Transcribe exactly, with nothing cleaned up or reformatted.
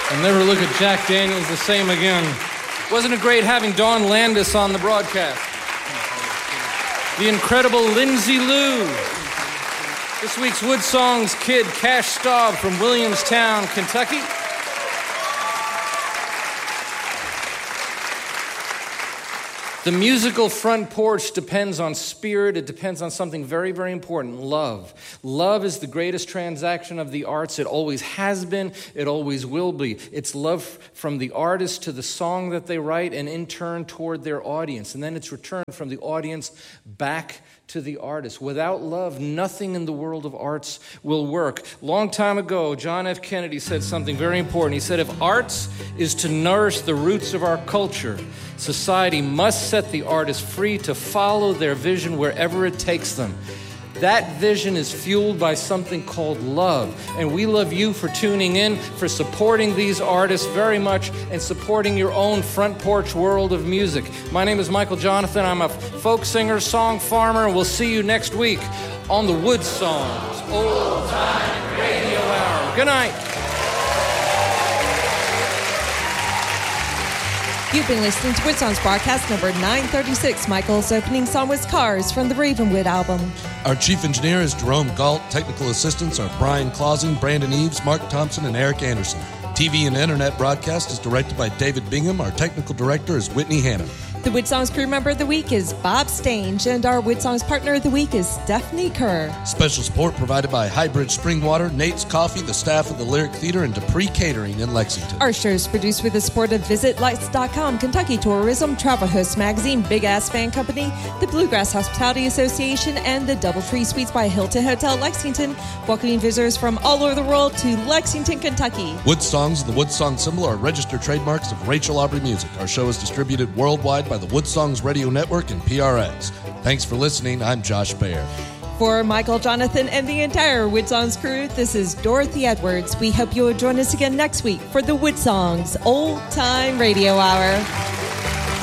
I'll never look at Jack Daniels the same again. Wasn't it great having Dawn Landis on the broadcast? The incredible Lindsay Lou. This week's Wood Songs kid, Cash Staub from Williamstown, Kentucky. The musical front porch depends on spirit. It depends on something very, very important, love. Love is the greatest transaction of the arts. It always has been. It always will be. It's love from the artist to the song that they write and in turn toward their audience. And then it's returned from the audience back to the artist. Without love, nothing in the world of arts will work. Long time ago, John F. Kennedy said something very important. He said, if arts is to nourish the roots of our culture, society must set the artists free to follow their vision wherever it takes them. That vision is fueled by something called love. And we love you for tuning in, for supporting these artists very much, and supporting your own front porch world of music. My name is Michael Jonathan. I'm a folk singer, song farmer, and we'll see you next week on the Wood Songs Old Time Radio Hour. Good night. You've been listening to Wood Songs broadcast number nine thirty-six. Michael's opening song was Cars from the Ravenwood album. Our chief engineer is Jerome Galt. Technical assistants are Brian Clausing, Brandon Eves, Mark Thompson, and Eric Anderson. T V and internet broadcast is directed by David Bingham. Our technical director is Whitney Hanna. The Wood Songs crew member of the week is Bob Stange, and our Wood Songs partner of the week is Stephanie Kerr. Special support provided by Highbridge Spring Water, Nate's Coffee, the staff of the Lyric Theater, and Dupree Catering in Lexington. Our show is produced with the support of Visit Lights dot com, Kentucky Tourism, Travel Host Magazine, Big Ass Fan Company, the Bluegrass Hospitality Association, and the Doubletree Suites by Hilton Hotel Lexington, welcoming visitors from all over the world to Lexington, Kentucky. Wood Songs and the Wood Song symbol are registered trademarks of Rachel Aubrey Music. Our show is distributed worldwide by the Wood Songs Radio Network and P R X. Thanks for listening. I'm Josh Baer. For Michael, Jonathan, and the entire Wood Songs crew, this is Dorothy Edwards. We hope you will join us again next week for the Wood Songs Old Time Radio Hour.